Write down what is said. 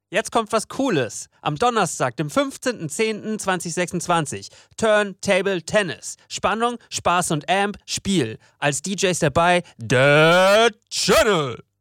Jetzt kommt was Cooles. Am Donnerstag, dem 15.10.2026. Turntable Tennis. Spannung, Spaß und Amp, Spiel. Als DJs dabei, The Channel.